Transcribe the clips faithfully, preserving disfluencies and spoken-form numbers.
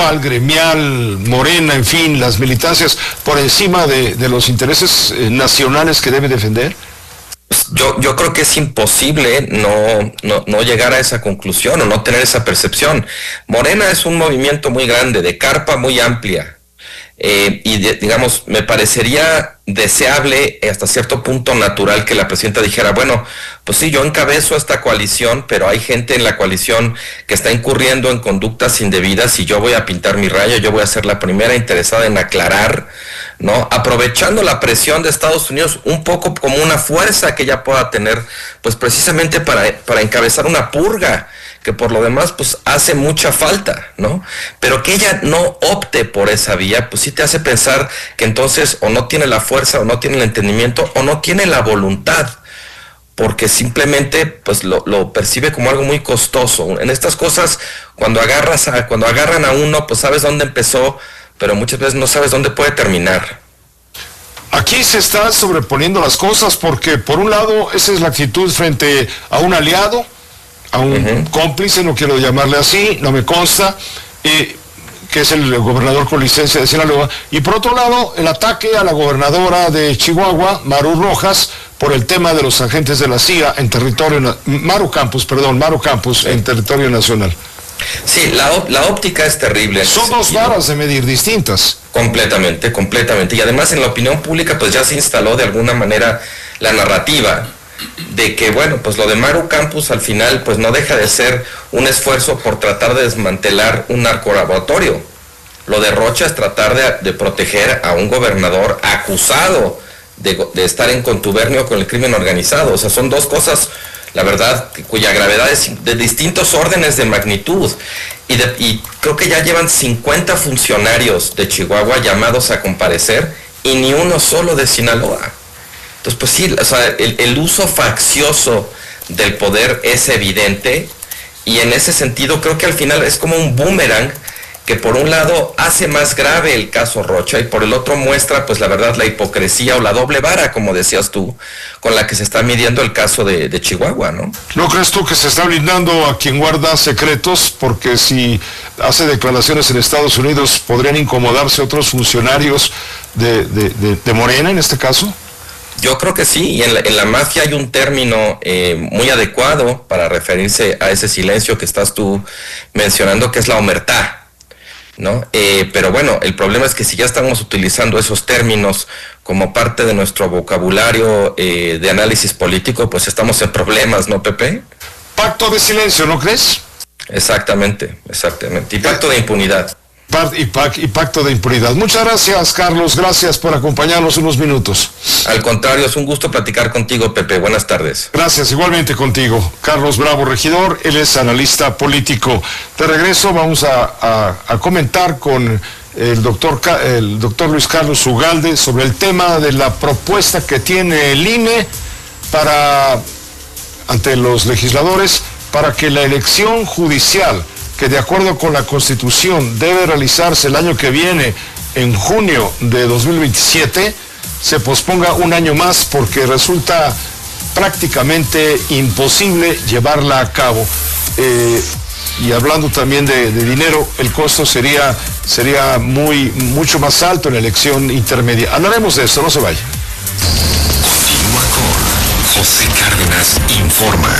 grupal, gremial, Morena, en fin, las militancias, por encima de, de los intereses eh, nacionales que debe defender? Yo, yo creo que es imposible no, no, no llegar a esa conclusión o no tener esa percepción. Morena es un movimiento muy grande, de carpa muy amplia. Eh, y de, digamos, me parecería deseable, hasta cierto punto natural, que la presidenta dijera, bueno, pues sí, yo encabezo esta coalición, pero hay gente en la coalición que está incurriendo en conductas indebidas y yo voy a pintar mi raya, yo voy a ser la primera interesada en aclarar, ¿no? Aprovechando la presión de Estados Unidos un poco como una fuerza que ella pueda tener, pues precisamente para, para encabezar una purga, que por lo demás pues hace mucha falta, ¿no? Pero que ella no opte por esa vía, pues sí te hace pensar que entonces o no tiene la fuerza, o no tiene el entendimiento, o no tiene la voluntad, porque simplemente pues lo, lo percibe como algo muy costoso. En estas cosas, cuando agarras a, cuando agarran a uno, pues sabes dónde empezó, pero muchas veces no sabes dónde puede terminar. Aquí se están sobreponiendo las cosas, porque por un lado esa es la actitud frente a un aliado, a un uh-huh. cómplice, no quiero llamarle así, no me consta, eh, que es el gobernador con licencia de Sinaloa, y por otro lado el ataque a la gobernadora de Chihuahua, Maru Rojas, por el tema de los agentes de la C I A en territorio, Maru Campos, perdón, Maru Campos, sí. en territorio nacional. Sí, la, la óptica es terrible. Son dos varas de medir distintas. Completamente, completamente. Y además en la opinión pública pues ya se instaló de alguna manera la narrativa de que, bueno, pues lo de Maru Campos al final pues no deja de ser un esfuerzo por tratar de desmantelar un narcolaboratorio. Lo de Rocha es tratar de, de proteger a un gobernador acusado de, de estar en contubernio con el crimen organizado. O sea, son dos cosas, la verdad, cuya gravedad es de distintos órdenes de magnitud. Y, de, y creo que ya llevan cincuenta funcionarios de Chihuahua llamados a comparecer y ni uno solo de Sinaloa. Entonces, pues sí, o sea, el, el uso faccioso del poder es evidente, y en ese sentido creo que al final es como un boomerang que por un lado hace más grave el caso Rocha y por el otro muestra pues la verdad la hipocresía o la doble vara, como decías tú, con la que se está midiendo el caso de, de Chihuahua, ¿no? ¿No crees tú que se está blindando a quien guarda secretos? Porque si hace declaraciones en Estados Unidos podrían incomodarse otros funcionarios de, de, de, de Morena en este caso. Yo creo que sí, y en la, en la mafia hay un término eh, muy adecuado para referirse a ese silencio que estás tú mencionando, que es la omertá, ¿no? Eh, pero bueno, el problema es que si ya estamos utilizando esos términos como parte de nuestro vocabulario eh, de análisis político, pues estamos en problemas, ¿no, Pepe? Pacto de silencio, ¿no crees? Exactamente, exactamente, y pacto de impunidad. Y, y pacto de impunidad. Muchas gracias, Carlos, gracias por acompañarnos unos minutos. Al contrario, es un gusto platicar contigo, Pepe, buenas tardes. Gracias, igualmente contigo. Carlos Bravo, regidor, él es analista político. De regreso vamos a, a, a comentar con el doctor, el doctor Luis Carlos Ugalde sobre el tema de la propuesta que tiene el I N E para, ante los legisladores, para que la elección judicial, que de acuerdo con la Constitución debe realizarse el año que viene, en junio de dos mil veintisiete, se posponga un año más porque resulta prácticamente imposible llevarla a cabo. Eh, y hablando también de, de dinero, el costo sería, sería muy, mucho más alto en la elección intermedia. Hablaremos de esto, no se vaya. Continúa con José Cárdenas Informa.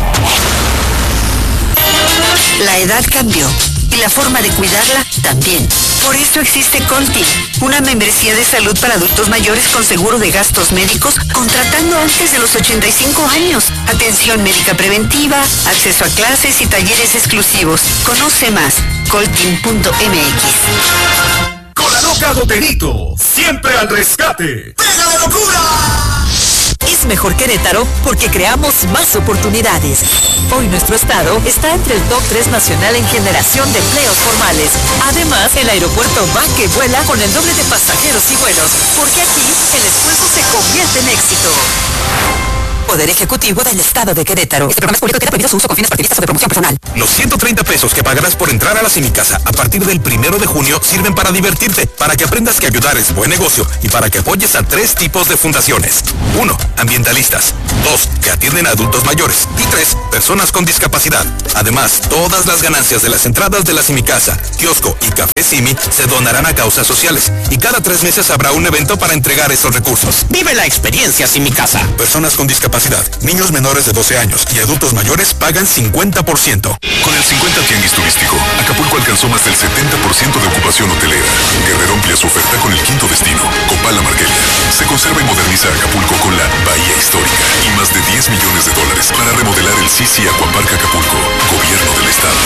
La edad cambió y la forma de cuidarla también. Por eso existe Colti, una membresía de salud para adultos mayores con seguro de gastos médicos contratando antes de los ochenta y cinco años. Atención médica preventiva, acceso a clases y talleres exclusivos. Conoce más, coltin punto m x. Con la loca Doterito, siempre al rescate. ¡Pega la locura! Es mejor Querétaro porque creamos más oportunidades. Hoy nuestro estado está entre el top tres nacional en generación de empleos formales. Además, el aeropuerto va que vuela con el doble de pasajeros y vuelos, porque aquí el esfuerzo se convierte en éxito. Poder Ejecutivo del Estado de Querétaro. Este programa es público y queda prohibido su uso con fines partidistas o de promoción personal. Los ciento treinta pesos que pagarás por entrar a la Semicasa a partir del primero de junio sirven para divertirte, para que aprendas que ayudar es buen negocio y para que apoyes a tres tipos de fundaciones. Uno, ambientalistas. Dos, que atienden a adultos mayores. Y tres, personas con discapacidad. Además, todas las ganancias de las entradas de la Semicasa, kiosco y café Simi se donarán a causas sociales. Y cada tres meses habrá un evento para entregar esos recursos. Vive la experiencia Semicasa. Personas con discapacidad, niños menores de doce años y adultos mayores pagan cincuenta por ciento. Con el cincuenta Tianguis Turístico, Acapulco alcanzó más del setenta por ciento de ocupación hotelera. Guerrero amplía su oferta con el quinto destino, Copala Marquelia. Se conserva y moderniza Acapulco con la Bahía Histórica y más de diez millones de dólares para remodelar el Sisi Aquapark Acapulco, Gobierno del Estado.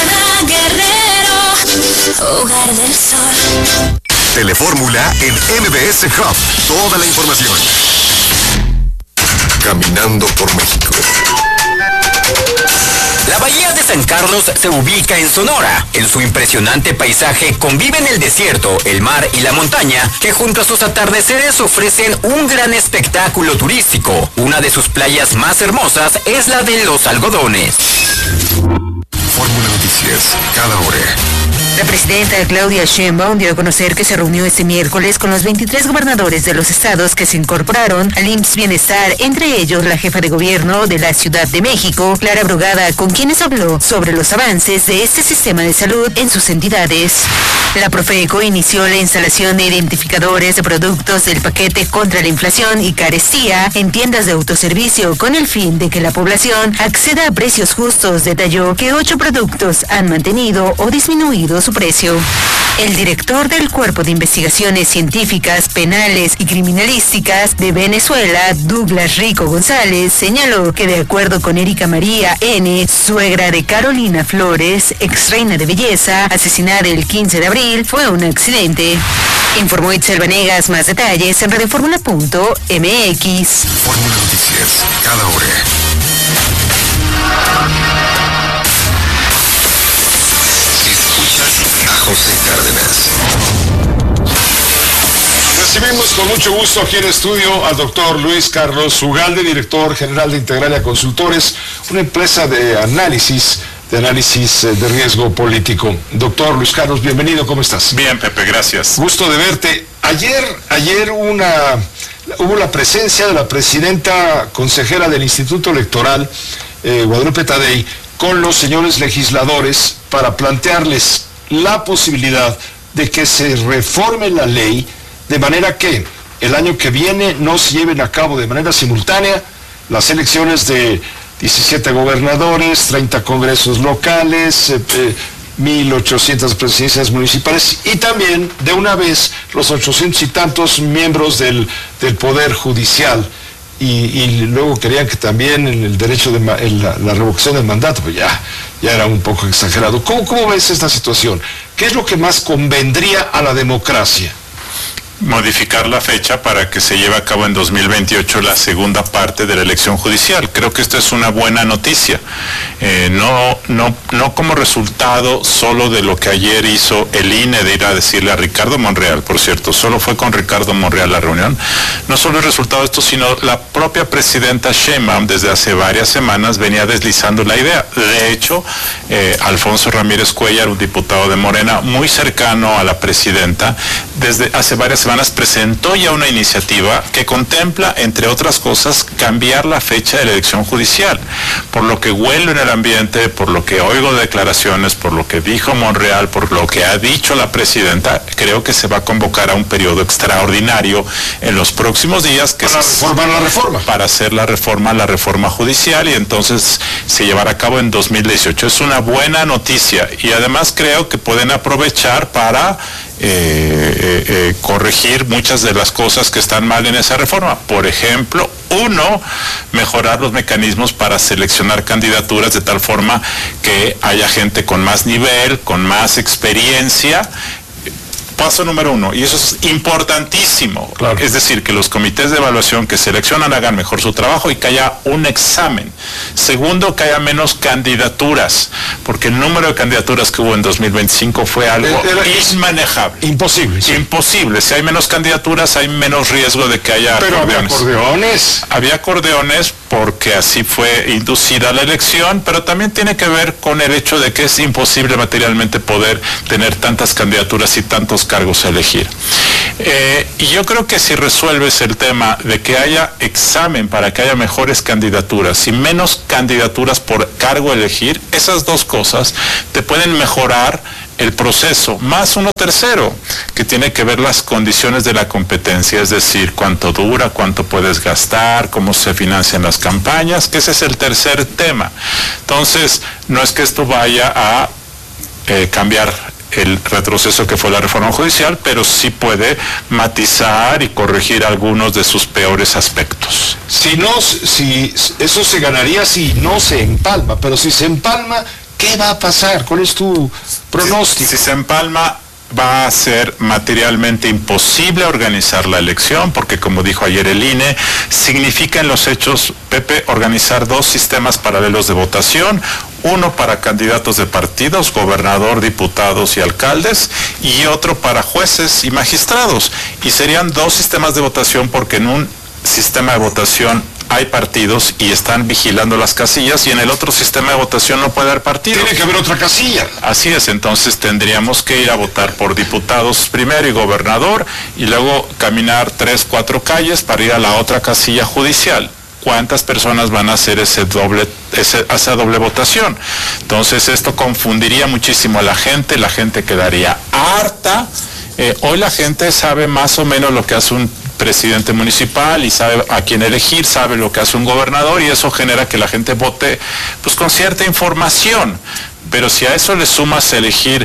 Guerrero, hogar del sol. Telefórmula en M B S Hub. Toda la información. Caminando por México. La bahía de San Carlos se ubica en Sonora. En su impresionante paisaje conviven el desierto, el mar y la montaña, que junto a sus atardeceres ofrecen un gran espectáculo turístico. Una de sus playas más hermosas es la de Los Algodones. Fórmula Noticias, cada hora. La presidenta Claudia Sheinbaum dio a conocer que se reunió este miércoles con los veintitrés gobernadores de los estados que se incorporaron al I M S S Bienestar, entre ellos la jefa de gobierno de la Ciudad de México, Clara Brugada, con quienes habló sobre los avances de este sistema de salud en sus entidades. La Profeco inició la instalación de identificadores de productos del paquete contra la inflación y carestía en tiendas de autoservicio con el fin de que la población acceda a precios justos. Detalló que ocho productos han mantenido o disminuido su precio. El director del Cuerpo de Investigaciones Científicas, Penales y Criminalísticas de Venezuela, Douglas Rico González, señaló que de acuerdo con Erika María N., suegra de Carolina Flores, ex reina de belleza, asesinada el quince de abril, fue un accidente. Informó Itzel Vanegas. Más detalles en radioformula punto m x. Fórmula Noticias, cada hora. A José Cárdenas. Recibimos con mucho gusto aquí en el estudio al doctor Luis Carlos Ugalde, director general de Integralia Consultores, una empresa de análisis, de análisis de riesgo político. Doctor Luis Carlos, bienvenido, ¿cómo estás? Bien, Pepe, gracias. Gusto de verte. Ayer, ayer una, hubo la presencia de la presidenta consejera del Instituto Electoral, eh, Guadalupe Tadei, con los señores legisladores para plantearles la posibilidad de que se reforme la ley de manera que el año que viene no se lleven a cabo de manera simultánea las elecciones de diecisiete gobernadores, treinta congresos locales, eh, eh, mil ochocientas presidencias municipales y también de una vez los ochocientos y tantos miembros del, del Poder Judicial. Y, y luego querían que también en el derecho de ma, en la, la revocación del mandato, pues ya, ya era un poco exagerado. ¿Cómo, ¿Cómo ves esta situación? ¿Qué es lo que más convendría a la democracia? Modificar la fecha para que se lleve a cabo en dos mil veintiocho la segunda parte de la elección judicial. Creo que esto es una buena noticia. Eh, no, no, no como resultado solo de lo que ayer hizo el I N E de ir a decirle a Ricardo Monreal, por cierto, solo fue con Ricardo Monreal la reunión. No solo el resultado de esto, sino la propia presidenta Sheinbaum desde hace varias semanas venía deslizando la idea. De hecho, eh, Alfonso Ramírez Cuellar, un diputado de Morena muy cercano a la presidenta, desde hace varias semanas presentó ya una iniciativa que contempla, entre otras cosas, cambiar la fecha de la elección judicial. Por lo que huelo en el ambiente, por lo que oigo de declaraciones, por lo que dijo Monreal, por lo que ha dicho la presidenta, creo que se va a convocar a un periodo extraordinario en los próximos días que para reformar la reforma. Para hacer la reforma, la reforma judicial, y entonces se llevará a cabo en dos mil dieciocho. Es una buena noticia y además creo que pueden aprovechar para Eh, eh, eh, corregir muchas de las cosas que están mal en esa reforma. Por ejemplo, uno, mejorar los mecanismos para seleccionar candidaturas de tal forma que haya gente con más nivel, con más experiencia. Paso número uno, y eso es importantísimo, claro. Es decir, que los comités de evaluación que seleccionan hagan mejor su trabajo y que haya un examen. Segundo, que haya menos candidaturas, porque el número de candidaturas que hubo en dos mil veinticinco fue algo Era, inmanejable. Imposible. Sí. Imposible. Si hay menos candidaturas, hay menos riesgo de que haya Pero acordeones. había acordeones. Había acordeones porque así fue inducida la elección, pero también tiene que ver con el hecho de que es imposible materialmente poder tener tantas candidaturas y tantos cargos a elegir. Eh, y yo creo que si resuelves el tema de que haya examen para que haya mejores candidaturas y menos candidaturas por cargo a elegir, esas dos cosas te pueden mejorar el proceso, más uno tercero, que tiene que ver las condiciones de la competencia, es decir, cuánto dura, cuánto puedes gastar, cómo se financian las campañas, que ese es el tercer tema. Entonces, no es que esto vaya a eh, cambiar el retroceso que fue la reforma judicial, pero sí puede matizar y corregir algunos de sus peores aspectos. Si no, si eso se ganaría si no se empalma, pero si se empalma, ¿qué va a pasar? ¿Cuál es tu pronóstico? Si, si se empalma, va a ser materialmente imposible organizar la elección, porque como dijo ayer el I N E, significa en los hechos, Pepe, organizar dos sistemas paralelos de votación, uno para candidatos de partidos, gobernador, diputados y alcaldes, y otro para jueces y magistrados. Y serían dos sistemas de votación porque en un sistema de votación hay partidos y están vigilando las casillas, y en el otro sistema de votación no puede haber partidos. Tiene que haber otra casilla. Así es, entonces tendríamos que ir a votar por diputados primero y gobernador, y luego caminar tres, cuatro calles para ir a la otra casilla judicial. ¿Cuántas personas van a hacer ese doble, ese, esa doble votación? Entonces esto confundiría muchísimo a la gente, la gente quedaría harta. Eh, hoy la gente sabe más o menos lo que hace un presidente municipal y sabe a quién elegir, sabe lo que hace un gobernador, y eso genera que la gente vote pues con cierta información. Pero si a eso le sumas elegir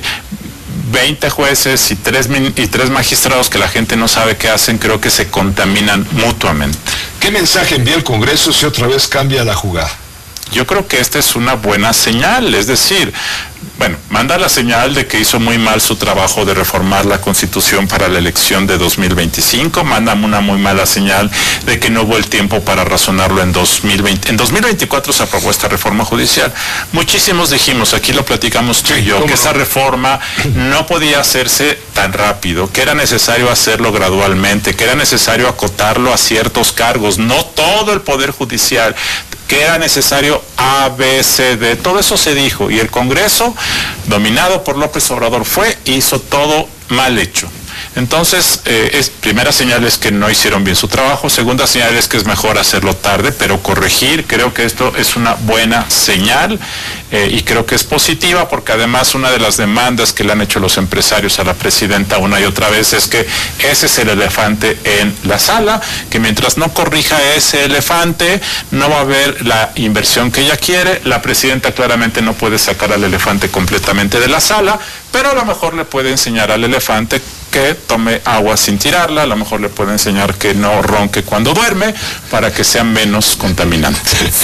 veinte jueces y tres, y tres magistrados que la gente no sabe qué hacen, creo que se contaminan mutuamente. ¿Qué mensaje envía el Congreso si otra vez cambia la jugada? Yo creo que esta es una buena señal, es decir, bueno, manda la señal de que hizo muy mal su trabajo de reformar la Constitución para la elección de dos mil veinticinco, manda una muy mala señal de que no hubo el tiempo para razonarlo en dos mil veinte. En dos mil veinticuatro se aprobó esta reforma judicial. Muchísimos dijimos, aquí lo platicamos tú y yo, que esa reforma no podía hacerse tan rápido, que era necesario hacerlo gradualmente, que era necesario acotarlo a ciertos cargos, no todo el Poder Judicial, que era necesario A, B, C, D, todo eso se dijo, y el Congreso, dominado por López Obrador, fue e hizo todo mal hecho. Entonces, eh, es, primera señal es que no hicieron bien su trabajo, segunda señal es que es mejor hacerlo tarde, pero corregir, creo que esto es una buena señal, eh, y creo que es positiva, porque además una de las demandas que le han hecho los empresarios a la presidenta una y otra vez es que ese es el elefante en la sala, que mientras no corrija ese elefante, no va a haber la inversión que ella quiere. La presidenta claramente no puede sacar al elefante completamente de la sala, pero a lo mejor le puede enseñar al elefante que tome agua sin tirarla, a lo mejor le puede enseñar que no ronque cuando duerme, para que sea menos contaminante.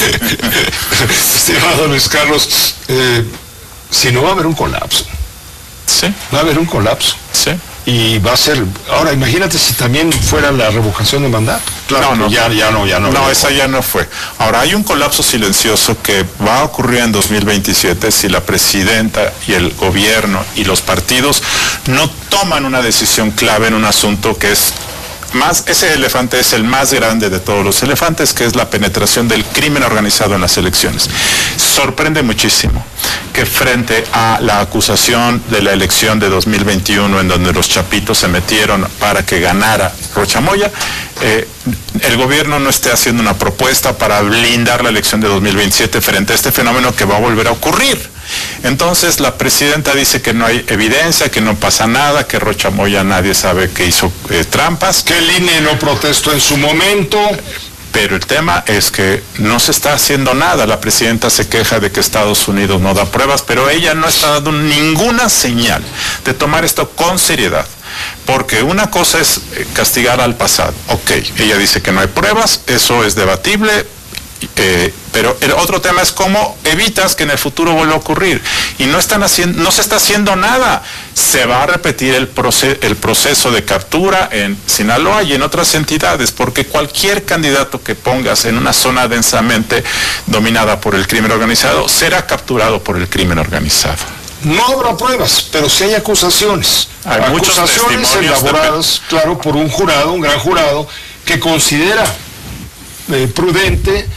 Estimado Luis Carlos, eh, si no va a haber un colapso. Sí. Va a haber un colapso. Sí. Y va a ser, ahora imagínate si también fuera la revocación de mandato. Claro, no, no, ya, ya no, ya no. No, esa ya no fue. Ahora, hay un colapso silencioso que va a ocurrir en dos mil veintisiete si la presidenta y el gobierno y los partidos no toman una decisión clave en un asunto que es más, ese elefante es el más grande de todos los elefantes, que es la penetración del crimen organizado en las elecciones. Sorprende muchísimo que frente a la acusación de la elección de dos mil veintiuno, en donde los chapitos se metieron para que ganara Rocha Moya, eh, el gobierno no esté haciendo una propuesta para blindar la elección de dos mil veintisiete frente a este fenómeno que va a volver a ocurrir. Entonces la presidenta dice que no hay evidencia, que no pasa nada, que Rocha Moya nadie sabe que hizo eh, trampas. Que el I N E no protestó en su momento. Pero el tema es que no se está haciendo nada. La presidenta se queja de que Estados Unidos no da pruebas, pero ella no está dando ninguna señal de tomar esto con seriedad. Porque una cosa es castigar al pasado. Ok, ella dice que no hay pruebas, eso es debatible. Eh, pero el otro tema es cómo evitas que en el futuro vuelva a ocurrir, y no están haciendo, no se está haciendo nada. Se va a repetir el, proce el proceso de captura en Sinaloa y en otras entidades, porque cualquier candidato que pongas en una zona densamente dominada por el crimen organizado será capturado por el crimen organizado. No habrá pruebas, pero sí hay acusaciones. Hay acusaciones elaboradas, de... claro, por un jurado, un gran jurado, que considera eh, prudente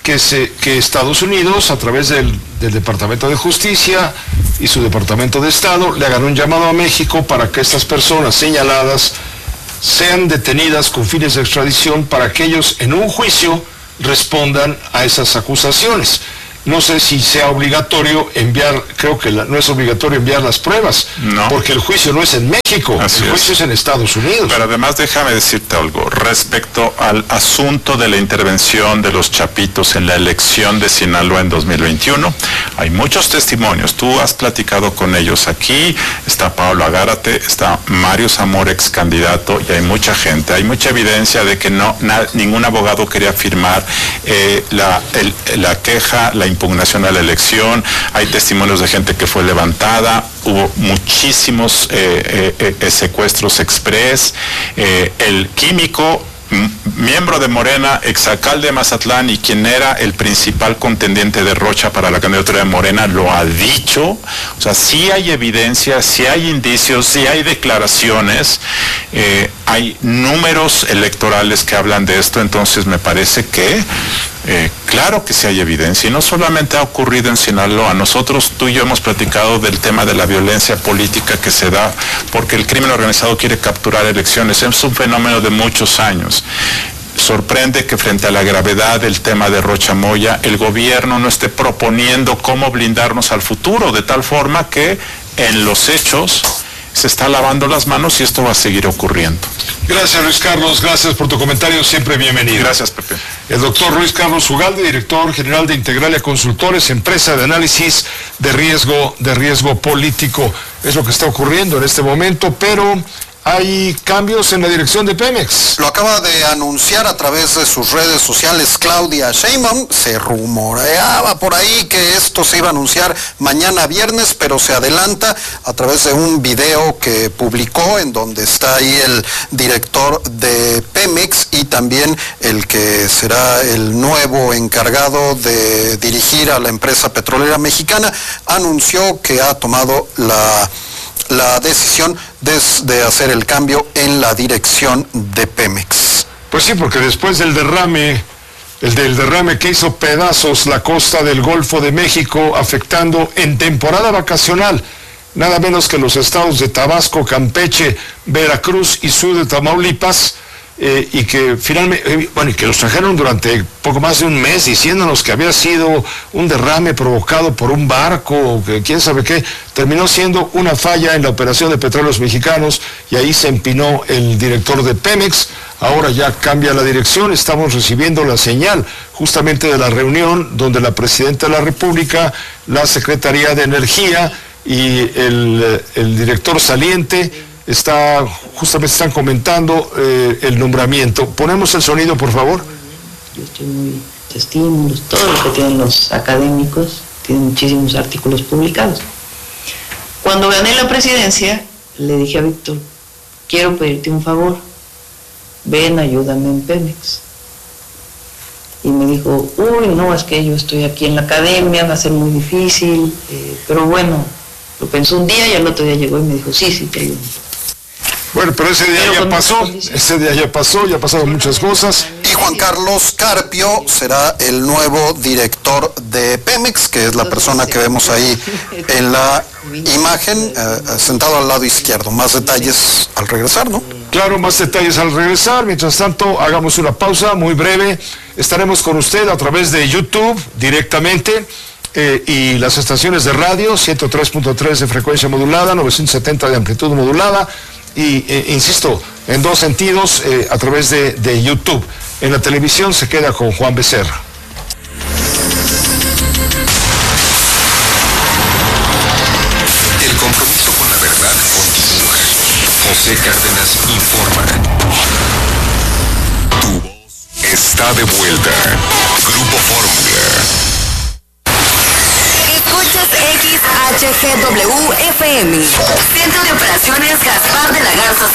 que, se, que Estados Unidos, a través del, del Departamento de Justicia y su Departamento de Estado, le hagan un llamado a México para que estas personas señaladas sean detenidas con fines de extradición para que ellos en un juicio respondan a esas acusaciones. No sé si sea obligatorio enviar, creo que la, no es obligatorio enviar las pruebas, no, porque el juicio no es en México, Así el juicio es. es en Estados Unidos. Pero además déjame decirte algo, respecto al asunto de la intervención de los chapitos en la elección de Sinaloa en dos mil veintiuno, hay muchos testimonios, tú has platicado con ellos aquí, está Pablo Agárate, está Mario Zamora, ex candidato, y hay mucha gente, hay mucha evidencia de que no na, ningún abogado quería firmar eh, la, el, la queja, la impugnación a la elección, hay testimonios de gente que fue levantada, hubo muchísimos eh, eh, eh, secuestros express, eh, el químico, miembro de Morena, exalcalde de Mazatlán y quien era el principal contendiente de Rocha para la candidatura de Morena, lo ha dicho. O sea, sí hay evidencia, sí hay indicios, sí hay declaraciones, eh, hay números electorales que hablan de esto, entonces me parece que Eh, claro que sí hay evidencia, y no solamente ha ocurrido en Sinaloa. Nosotros, tú y yo hemos platicado del tema de la violencia política que se da porque el crimen organizado quiere capturar elecciones. Es un fenómeno de muchos años. Sorprende que frente a la gravedad del tema de Rocha Moya, el gobierno no esté proponiendo cómo blindarnos al futuro, de tal forma que en los hechos se está lavando las manos y esto va a seguir ocurriendo. Gracias, Luis Carlos, gracias por tu comentario, siempre bienvenido. Gracias, Pepe. El doctor Luis Carlos Ugalde, director general de Integralia Consultores, empresa de análisis de riesgo, de riesgo político. Es lo que está ocurriendo en este momento, pero hay cambios en la dirección de Pemex. Lo acaba de anunciar a través de sus redes sociales Claudia Sheinbaum. Se rumoreaba por ahí que esto se iba a anunciar mañana viernes, pero se adelanta a través de un video que publicó en donde está ahí el director de Pemex y también el que será el nuevo encargado de dirigir a la empresa petrolera mexicana. Anunció que ha tomado la... la decisión de, de hacer el cambio en la dirección de Pemex. Pues sí, porque después del derrame, el del derrame que hizo pedazos la costa del Golfo de México, afectando en temporada vacacional nada menos que los estados de Tabasco, Campeche, Veracruz y sur de Tamaulipas, eh, y que finalmente, eh, bueno, y que los trajeron durante poco más de un mes diciéndonos que había sido un derrame provocado por un barco, que quién sabe qué, terminó siendo una falla en la operación de Petróleos Mexicanos, y ahí se empinó el director de Pemex. Ahora ya cambia la dirección, estamos recibiendo la señal justamente de la reunión donde la Presidenta de la República, la Secretaría de Energía y el, el director saliente está, justamente están comentando eh, el nombramiento. Ponemos el sonido, por favor. Yo estoy muy testimonios, todo lo que tienen los académicos, tienen muchísimos artículos publicados. Cuando gané la presidencia, le dije a Víctor, quiero pedirte un favor, ven, ayúdame en Pemex. Y me dijo, uy, no, es que yo estoy aquí en la academia, va a ser muy difícil, eh, pero bueno, lo pensó un día y al otro día llegó y me dijo, sí, sí, te ayudo. Bueno, pero ese día pero ya pasó, ese día ya pasó, ya pasaron muchas cosas. Y Juan Carlos Carpio será el nuevo director de Pemex, que es la persona que vemos ahí en la imagen, eh, sentado al lado izquierdo. Más detalles al regresar, ¿no? Claro, más detalles al regresar. Mientras tanto, hagamos una pausa muy breve. Estaremos con usted a través de YouTube directamente. Eh, y las estaciones de radio, ciento tres punto tres de frecuencia modulada, novecientos setenta de amplitud modulada, y eh, insisto, en dos sentidos, eh, a través de, de YouTube. En la televisión se queda con Juan Becerra. El compromiso con la verdad continúa. José Cárdenas informa. Tu voz está de vuelta. Grupo Fórmula. X H G W F M. Centro de Operaciones Gaspar de la Garza